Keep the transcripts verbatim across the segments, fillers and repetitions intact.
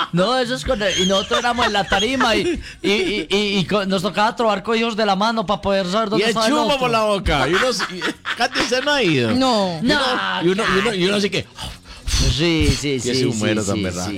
No, eso es con el, y nosotros éramos en la tarima y, y, y, y, y con, nos tocaba trobar cogidos de la mano para poder saber dónde Y el estaba el chumbo otro. por la boca. Y uno, y, Katy, ¿usted no ha ido? No. Y uno, y uno, y uno, y uno así que... Sí, sí, Y sí. ese humero sí, tan sí, berraco.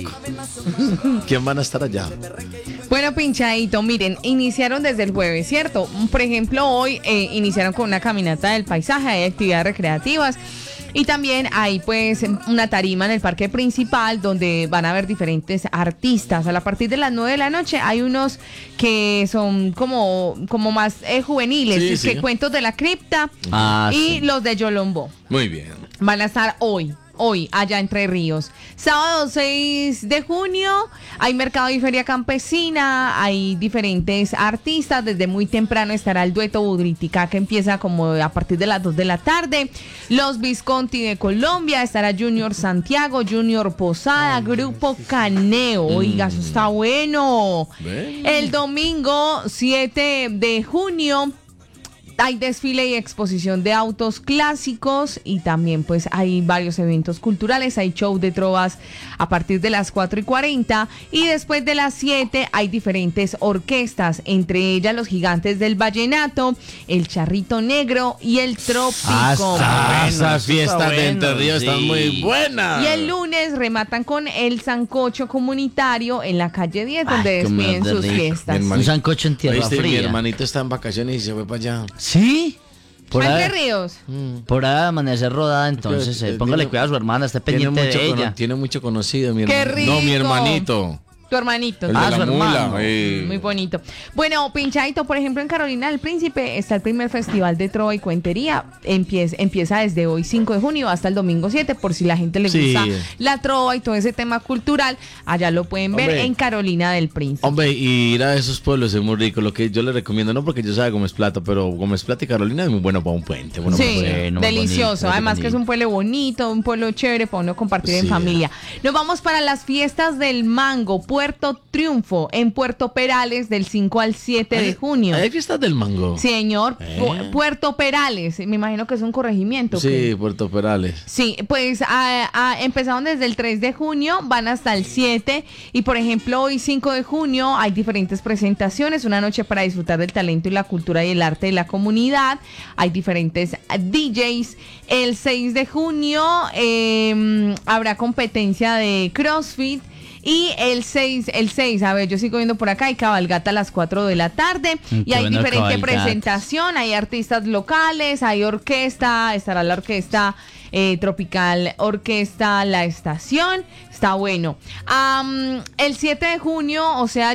sí. ¿Quién van a estar allá? Bueno, pinchadito, miren, iniciaron desde el jueves, ¿cierto? Por ejemplo, hoy eh, iniciaron con una caminata del paisaje, hay actividades recreativas. Y también hay pues una tarima en el parque principal donde van a haber diferentes artistas. A partir de las nueve de la noche hay unos que son como, como más eh, juveniles, Sí, es que sí. Cuentos de la Cripta Ah, y sí. los de Yolombo. Muy bien. Van a estar hoy. Hoy, allá Entre Ríos. Sábado seis de junio, hay mercado y feria campesina, hay diferentes artistas. Desde muy temprano estará el dueto Budritica, que empieza como a partir de las dos de la tarde. Los Visconti de Colombia, estará Junior Santiago, Junior Posada, Grupo Caneo. Oiga, eso está bueno. Bueno. El domingo siete de junio. Hay desfile y exposición de autos clásicos y también pues hay varios eventos culturales, hay show de trovas a partir de las cuatro y cuarenta y después de las siete hay diferentes orquestas, entre ellas los Gigantes del Vallenato, el Charrito Negro y el Trópico. Ah, esas eso está fiestas de bueno, Entre Ríos sí. están muy buenas. Y el lunes rematan con el sancocho comunitario en la calle diez, Ay, donde cómo despiden de sus rico. fiestas. Mi hermano- Un sancocho en tierra ¿Oíste? Mi fría. hermanito está en vacaciones y se fue para allá. ¿Sí? Por Entre ahí, Ríos. por ahí amanecer rodada, entonces eh, Tiene- póngale cuidado a su hermana, esté Tiene pendiente mucho, de cono- ella. tiene mucho conocido, mi ¡Qué hermano. No, mi rico! hermanito. Tu hermanito. El Ah, de su la mula. hermano. eh. Muy bonito. Bueno, pinchadito, por ejemplo, en Carolina del Príncipe está el primer festival de trova y cuentería. Empieza, empieza desde hoy, cinco de junio, hasta el domingo siete, por si la gente le Sí. gusta la trova y todo ese tema cultural. Allá lo pueden ver Hombre. en Carolina del Príncipe. Hombre, y ir a esos pueblos es muy rico. Lo que yo le recomiendo, no porque yo sabe Gómez Plata, pero Gómez Plata y Carolina es muy bueno para un puente. Bueno, Sí, para un- bueno, muy delicioso. bonito, Además muy que es un pueblo bonito, un pueblo chévere para uno compartir en Sí. familia. Nos vamos para las fiestas del mango, Puerto Triunfo, en Puerto Perales, del cinco al siete de junio. ¿Hay fiestas del mango? Señor, Eh. Pu- Puerto Perales, me imagino que es un corregimiento. ¿o qué? Sí, Puerto Perales. Sí, pues a- a- empezaron desde el tres de junio, van hasta el siete y por ejemplo hoy cinco de junio hay diferentes presentaciones, una noche para disfrutar del talento y la cultura y el arte de la comunidad, hay diferentes D Js. El seis de junio eh, habrá competencia de CrossFit. Y el seis, el seis, a ver, yo sigo viendo por acá, hay cabalgata a las cuatro de la tarde Mm, y qué hay bueno, diferente cabalgatas. presentación, hay artistas locales, hay orquesta, estará la orquesta eh, Tropical Orquesta La Estación, está bueno. Am, el siete de junio, o sea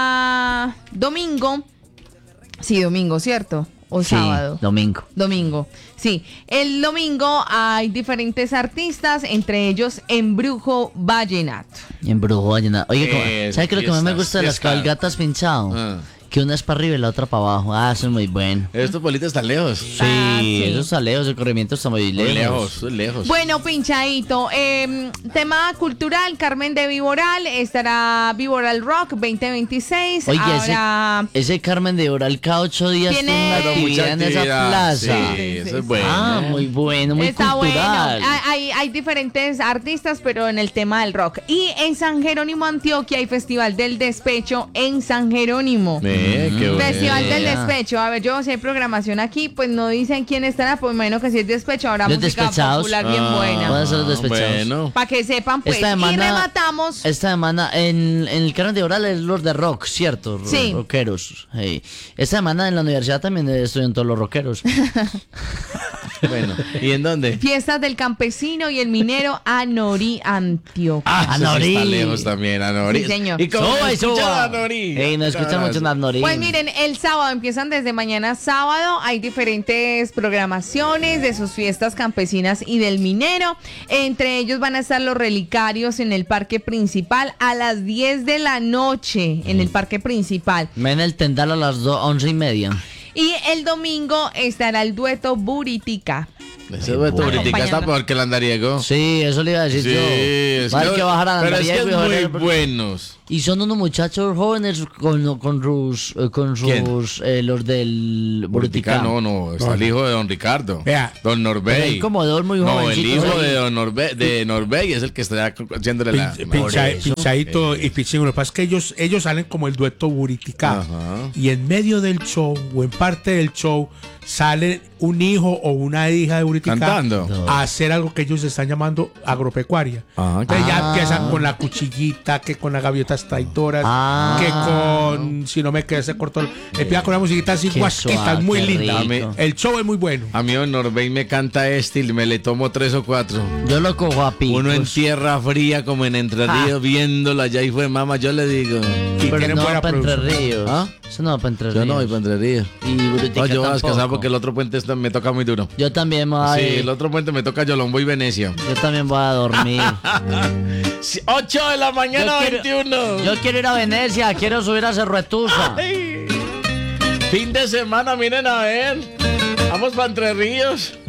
ya domingo, sí, domingo, ¿cierto? O Sí, sábado. domingo. Domingo, sí. El domingo hay diferentes artistas, entre ellos Embrujo Vallenato. En Brujo Vallenato. Oye, ¿cómo- Eh, ¿sabe qué es lo que más me fiestas, gusta de las fiestas. cabalgatas pinchado? Ah. Que una es para arriba y la otra para abajo. Ah, eso es muy bueno. Estos pueblitos están lejos. Sí, Ah, sí. esos aleos, el corrimiento está muy Muy lejos. lejos, muy lejos. Bueno, pinchadito. eh, tema cultural, Carmen de Viboral, estará Viboral Rock veinte veintiséis. Oye, Ahora, ese, ese Carmen de Oral cada ocho días Tiene- tiene una Pero actividad en esa plaza. Sí, Sí, eso sí, es bueno. Ah, muy bueno, muy está cultural. bueno. Hay, hay diferentes artistas, pero en el tema del rock. Y en San Jerónimo, Antioquia, hay Festival del Despecho en San Jerónimo. Eh, qué bueno. Festival del Ya. Despecho. A ver, yo si hay programación aquí, pues no dicen quién estará, pues imagino que si es despecho habrá Los música despechados. popular bien Ah, buena. Pueden ser los despechados. Bueno. Para que sepan, pues. Esta y semana- rematamos. Esta semana en, en el Carmen de Oral es los de rock, ¿cierto? Ro- Sí. Rockeros. Hey. Esta semana en la universidad también estudian todos los rockeros. Bueno, ¿y en dónde? Fiestas del campesino y el minero Anorí, Antioquia. Ah, eso sí Anorí. está lejos también, Anorí. Sí, señor. ¿Y cómo Suba y escuchan suba. a Anorí? Ey, no escuchan mucho en Anorí. Pues miren, el sábado empiezan desde mañana sábado, hay diferentes programaciones de sus fiestas campesinas y del minero. Entre ellos van a estar los relicarios en el parque principal a las diez de la noche en el parque principal. Ven el tendal a las do- once y media. Y el domingo estará el dueto Buritica. Ese dueto bueno. Buritica está peor que el andariego. Sí, eso le iba a decir Sí, yo. es Va a haber que- que bajar a pero es que Andariego y es joder, muy porque- buenos. Y son unos muchachos jóvenes con, con sus, eh, con ¿Quién? sus eh, los del Buritica, Buritica. no, no, está No, el no. hijo de don Ricardo. Vea. Don Pero Norbey. hay como dos muy No, el jovencitos hijo ahí. de don Norbe, de Norbey es el que está haciéndole la. Pin- la- pincha- eso. pinchadito y pichín. Lo que pasa es que ellos, ellos salen como el dueto Buritica. Ajá. Y en medio del show o en parte del show sale un hijo o una hija de Buritica Cantando. a hacer algo que ellos están llamando agropecuaria. Ah, Entonces ya ah. empiezan con la cuchillita, que con las gaviotas traidoras, Ah. que con si no me quedé se cortó. Empieza con una musiquita así Qué guasquita, suave, muy qué linda. rico. El show es muy bueno. A mí don Norbey me canta este y me le tomo tres o cuatro. Yo lo cojo a picos. Uno en tierra fría como en Entre Ah. Ríos viéndolo allá y fue mamá, yo le digo. Y Pero tienen no buena para Entre producción. Ríos. ¿Ah? Eso no va para Entre Yo Ríos. no voy para Entre Ríos. Y Buritica No, yo voy a tampoco. descansar porque el otro puente está- me toca muy duro. Yo también me voy a Sí, ir. el otro puente me toca Yolombo y Venecia. Yo también voy a dormir. Sí, ocho de la mañana, Yo quiero- veintiuno. Yo quiero ir a Venecia, quiero subir a Cerruetusa. Fin de semana, miren a ver. Vamos para Entre Ríos.